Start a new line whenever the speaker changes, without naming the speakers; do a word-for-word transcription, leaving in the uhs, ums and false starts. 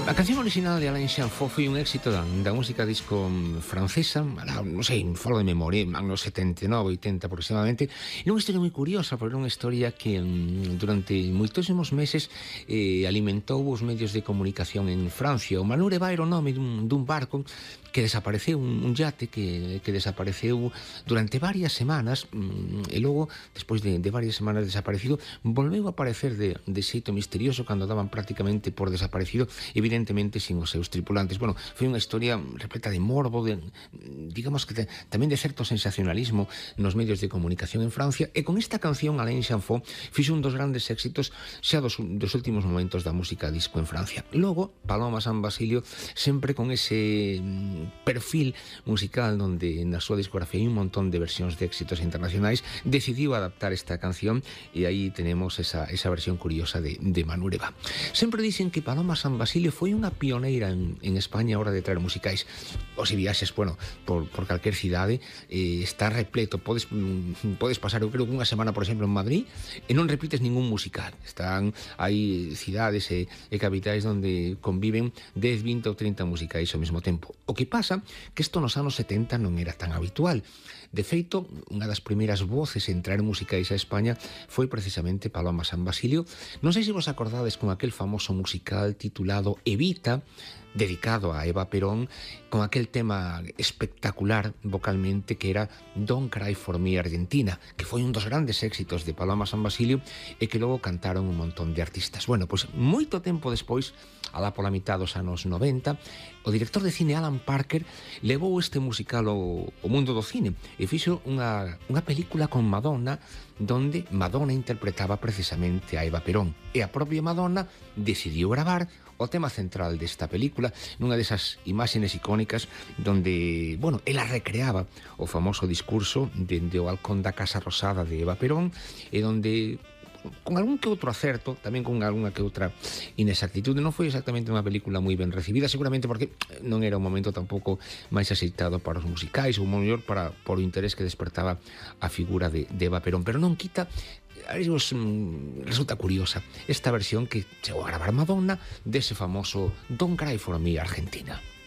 A canción original de Alain Chamfort foi un éxito da, da música disco francesa, non sei, falo de memoria, anos setenta e nove, oitenta aproximadamente, e unha historia moi curiosa, porque era unha historia que durante moitísimos meses eh, alimentou os medios de comunicación en Francia. O Manureva era o nome dun, dun barco que desapareceu, un, un yate que, que desapareceu durante varias semanas, e logo, despois de, de varias semanas desaparecido, volveu a aparecer de, de xeito misterioso cando daban prácticamente por desaparecido, evidentemente sin os seus tripulantes. Bueno, foi unha historia repleta de morbo, de, digamos que te, tamén de certo sensacionalismo nos medios de comunicación en Francia, e con esta canción Alain Chamfort fixo un dos grandes éxitos xa dos, dos últimos momentos da música disco en Francia. Logo, Paloma San Basilio, sempre con ese perfil musical donde na súa discografía hai un montón de versións de éxitos internacionais, decidiu adaptar esta canción e aí tenemos esa, esa versión curiosa de, de Manureva. Sempre dicen que Paloma San Basilio foi unha pioneira en, en España a hora de traer musicais. Ou se viaxes, bueno, por, por calquer cidade, eh, está repleto, podes, podes pasar, eu creo que unha semana, por exemplo, en Madrid, e non repites ningún musical. Están, hai cidades e, e capitais onde conviven dez, vinte ou trinta musicais ao mesmo tempo. O que pasa que isto nos anos setenta non era tan habitual. De feito, unha das primeiras voces en traer musicais a España foi precisamente Paloma San Basilio. Non sei se vos acordades con aquel famoso musical titulado Evita, dedicado a Eva Perón, con aquel tema espectacular vocalmente que era Don't Cry for Me Argentina, que foi un dos grandes éxitos de Paloma San Basilio e que logo cantaron un montón de artistas. Bueno, pois moito tempo despois, alá pola mitad dos anos noventa, o director de cine Alan Parker levou este musical ao, ao mundo do cine e fixo unha, unha película con Madonna donde Madonna interpretaba precisamente a Eva Perón e a propia Madonna decidiu gravar o tema central desta película nunha desas imaxes icónicas donde, bueno, ela recreaba o famoso discurso dende o balcón da Casa Rosada de Eva Perón e donde, con algún que outro acerto, tamén con algunha que outra inexactitude, non foi exactamente unha película moi ben recibida, seguramente porque non era un momento tampouco máis aceitado para os musicais, ou mellor para, por o interés que despertaba a figura de, de Eva Perón, pero non quita. A ver, os, mm, resulta curiosa esta versión que chegou a gravar Madonna dese famoso Don't Cry for Me Argentina.